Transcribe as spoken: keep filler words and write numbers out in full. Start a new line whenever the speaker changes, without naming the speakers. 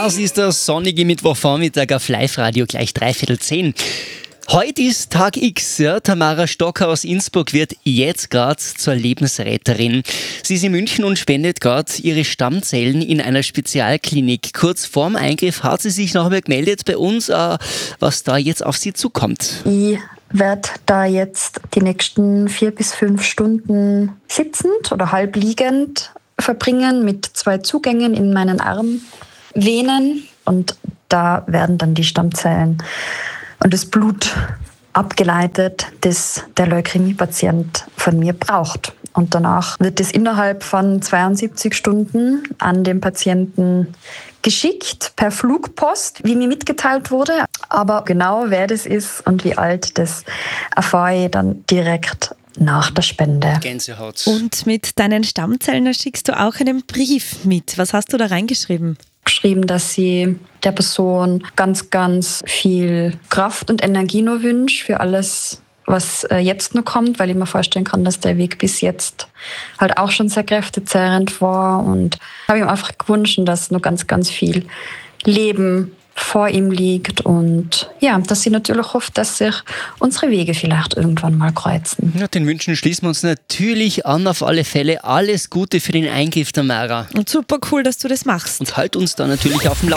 Das ist der sonnige Mittwochvormittag auf Live-Radio, gleich dreiviertel zehn. Heute ist Tag X. Ja. Tamara Stocker aus Innsbruck wird jetzt gerade zur Lebensretterin. Sie ist in München und spendet gerade ihre Stammzellen in einer Spezialklinik. Kurz vorm Eingriff hat sie sich noch einmal gemeldet bei uns, äh, was da jetzt auf sie zukommt.
Ich werde da jetzt die nächsten vier bis fünf Stunden sitzend oder halb liegend verbringen mit zwei Zugängen in meinen Armvenen. Und da werden dann die Stammzellen und das Blut abgeleitet, das der Leukämie-Patient von mir braucht. Und danach wird es innerhalb von zweiundsiebzig Stunden an den Patienten geschickt, per Flugpost, wie mir mitgeteilt wurde. Aber genau wer das ist und wie alt, das erfahre ich dann direkt nach der Spende.
Gänsehaut.
Und mit deinen Stammzellen schickst du auch einen Brief mit. Was hast du da reingeschrieben?
Geschrieben, dass sie der Person ganz, ganz viel Kraft und Energie nur wünsche für alles, was jetzt noch kommt, weil ich mir vorstellen kann, dass der Weg bis jetzt halt auch schon sehr kräftezehrend war. Und habe ihm einfach gewünscht, dass noch ganz, ganz viel Leben vor ihm liegt und ja, dass sie natürlich hofft, dass sich unsere Wege vielleicht irgendwann mal kreuzen.
Ja, den Wünschen schließen wir uns natürlich an. Auf alle Fälle alles Gute für den Eingriff, Tamara.
Und super cool, dass du das machst.
Und halt uns da natürlich auf dem Laufenden.